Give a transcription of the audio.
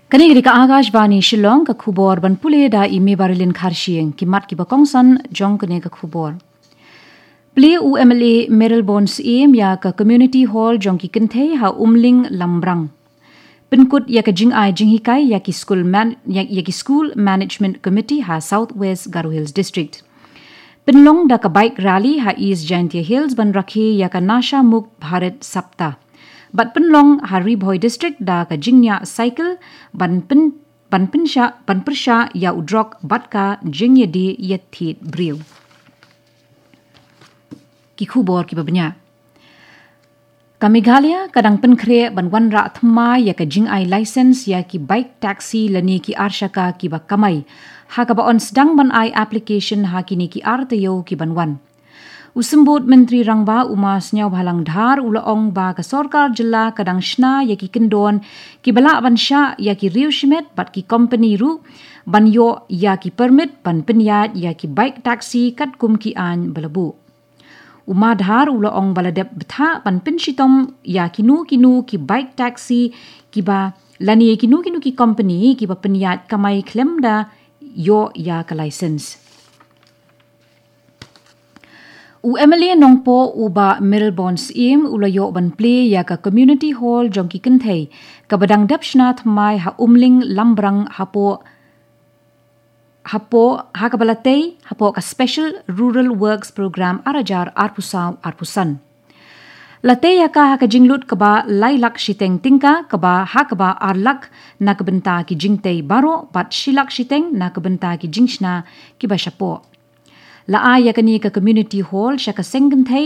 Kani gri ka Akashvani Shillong ka khubor ban pule da ime barilin kharshieng kimat ki bakongsan jong kane ka khubor. Play UMLA Merrill Bonds ya ka community hall jong ki kenthe ha umling lambrang. Penkut ya ka jingai jinghikai ya ki school management committee ha Southwest Garo Hills District. Penlong da ka bike rally ha East Jaintia Hills ban rakhi ya ka Nasha Mukt Bharat Sapta. Bat penlong Hari Bhoi District da ka jingnya cycle ban persha ya udrok bat ka jingye di yethit briu. Ki khubor ki babnya. Ka Meghalaya kadang penkre ban wan ra thma ya ka jingai license ya ki bike taxi lani ki arshaka ki ba kamai ha ka ba on sedang ban ai application ha kini ki artayo ki ban wan. Usembut Menteri Rangba Umas Nyau Bhalang Dhar ulaong ba ka Sorkar Jilla kadang shna ya ki kendon ki bala ban sha ya ki riu shimet bat ki company ru ban yo ya ki permit ban penyat ya ki bike taxi kat kum ki an balabu. Umar Dhar ulaong baladep betha ban penshitom ya kinu ki bike taxi ki ba lani kinu ki company ki ba penyat kamai klem da yo ya ka license. UMLA nongpo uba Merrill Bonds ulayo ban play ya ka community hall jong ki kenthei ka badang dapshna thmai ha umling lambrang hapo ha ka balatei hapo ka special rural works program arajar arpusan latei ya ka jinglut ka ba lailak shiteng tingka ka ba arlak na ka benta ki jingtei baro bat shilak shiteng na ka benta ki jingshna ki ba shapo la ya kani ka community hall sha ka sengenthei